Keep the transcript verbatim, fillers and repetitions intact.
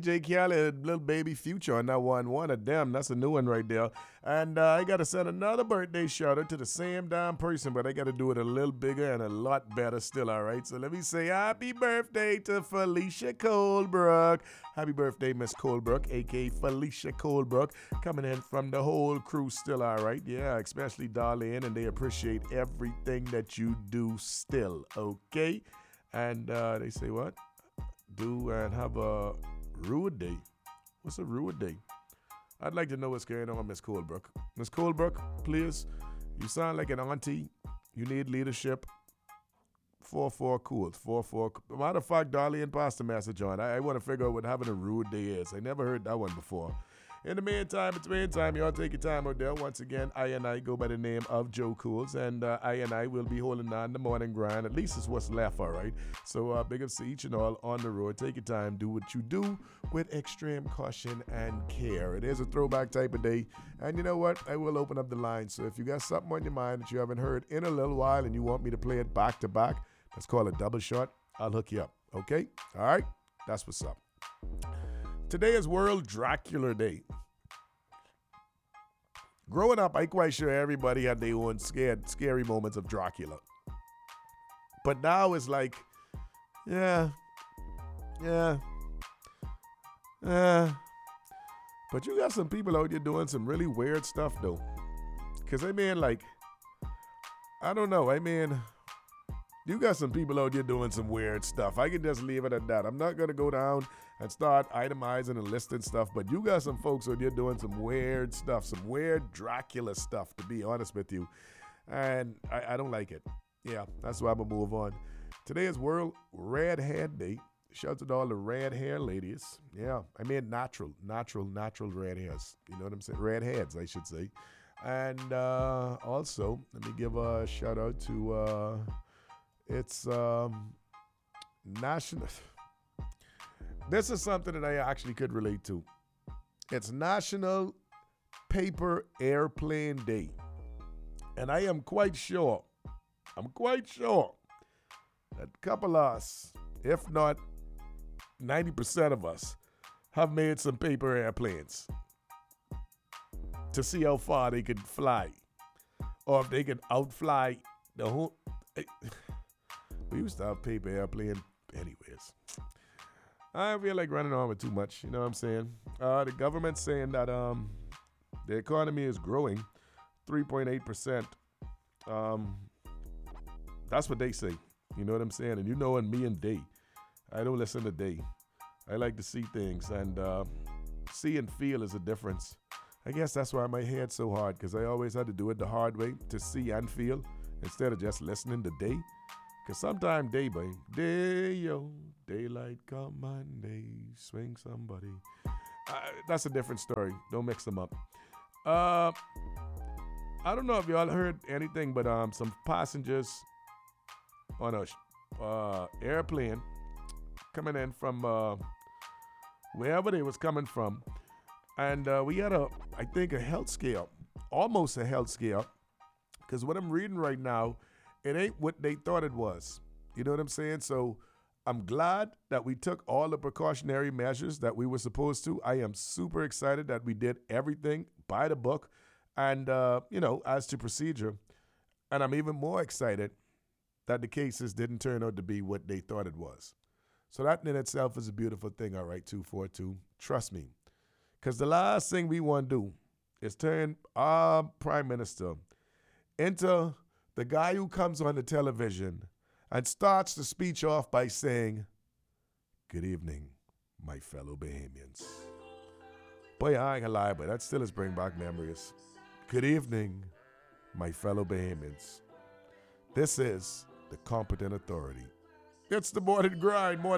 J. Khaled, Little Baby Future on that one. One of them. That's a new one right there. And uh, I got to send another birthday shout out to the same damn person, but I got to do it a little bigger and a lot better still, all right? So let me say happy birthday to Felicia Colebrook. Happy birthday, Miss Colebrook, a k a. Felicia Colebrook, coming in from the whole crew still, all right? Yeah, especially Darlene, and they appreciate everything that you do still, okay? And uh, they say what? Do and have a rude day. What's a rude day? I'd like to know what's going on, Miss Colebrook. Miss Colebrook, please. You sound like an auntie. You need leadership. four four cools. four four. Matter of fact, Darlene passed the message on. I, I want to figure out what having a rude day is. I never heard that one before. In the meantime, between time, y'all take your time out there. Once again, I and I go by the name of Joe Cools, and uh, I and I will be holding on the morning grind. At least it's what's left, all right? So uh, big ups to each and all on the road. Take your time. Do what you do with extreme caution and care. It is a throwback type of day. And you know what? I will open up the line. So if you got something on your mind that you haven't heard in a little while and you want me to play it back to back, let's call it double shot. I'll hook you up, okay? All right? That's what's up. Today is World Dracula Day. Growing up, I'm quite sure everybody had their own scared, scary moments of Dracula. But now it's like, yeah, yeah, yeah. But you got some people out there doing some really weird stuff, though. Because, I mean, like, I don't know. I mean, you got some people out there doing some weird stuff. I can just leave it at that. I'm not going to go down and start itemizing and listing stuff, but you got some folks out there doing some weird stuff, some weird Dracula stuff, to be honest with you. And I, I don't like it. Yeah, that's why I'm going to move on. Today is World Red Hair Day. Shout out to all the red hair ladies. Yeah, I mean natural, natural, natural red hairs. You know what I'm saying? Red heads, I should say. And uh, also, let me give a shout out to, uh, it's um, national... This is something that I actually could relate to. It's National Paper Airplane Day. And I am quite sure, I'm quite sure that a couple of us, if not ninety percent of us, have made some paper airplanes to see how far they could fly. Or if they could outfly the whole... We used to have paper airplane anyways. I feel like running on with too much, you know what I'm saying? Uh, the government's saying that um, the economy is growing three point eight percent. Um, that's what they say, you know what I'm saying? And you know, and me and they, I don't listen to they. I like to see things, and uh, see and feel is a difference. I guess that's why my head's so hard, because I always had to do it the hard way, to see and feel, instead of just listening to they. Because sometimes day by day, yo, daylight come and day, swing somebody. Uh, that's a different story. Don't mix them up. Uh, I don't know if y'all heard anything, but um, some passengers on a uh, airplane coming in from uh, wherever they was coming from. And uh, we had a, I think, a health scare, almost a health scare. Because what I'm reading right now, it ain't what they thought it was. You know what I'm saying? So I'm glad that we took all the precautionary measures that we were supposed to. I am super excited that we did everything by the book and, uh, you know, as to procedure. And I'm even more excited that the cases didn't turn out to be what they thought it was. So that in itself is a beautiful thing, all right, two four two. Trust me. Because the last thing we want to do is turn our prime minister into the guy who comes on the television and starts the speech off by saying, "Good evening, my fellow Bahamians." Boy, I ain't gonna lie, but that still is bring back memories. Good evening, my fellow Bahamians. This is the competent authority. It's the morning grind. Morning